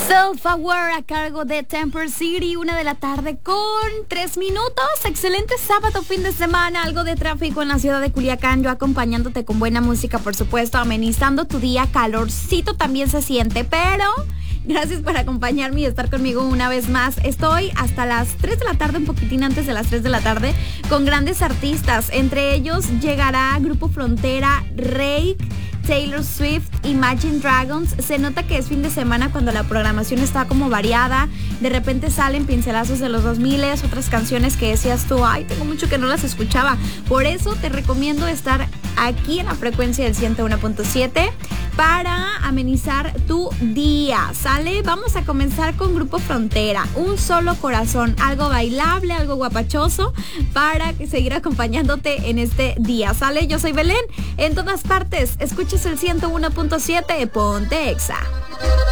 Self-Aware a cargo de Temper City, 1 p.m. con 3 minutos. Excelente sábado, fin de semana, algo de tráfico en la ciudad de Culiacán, yo acompañándote con buena música, por supuesto, amenizando tu día. Calorcito también se siente, pero gracias por acompañarme y estar conmigo una vez más. Estoy hasta las 3 de la tarde, un poquitín antes de las 3 de la tarde, con grandes artistas. Entre ellos llegará Grupo Frontera, Rake, Taylor Swift, Imagine Dragons. Se nota que es fin de semana cuando la programación está como variada. De repente salen pincelazos de los 2000, otras canciones que decías tú, ay, tengo mucho que no las escuchaba. Por eso te recomiendo estar aquí en la frecuencia del 101.7 para amenizar tu día, ¿sale? Vamos a comenzar con Grupo Frontera, Un Solo Corazón, algo bailable, algo guapachoso para seguir acompañándote en este día, ¿sale? Yo soy Belén, en todas partes, escuches el 101.7, ponte Exa.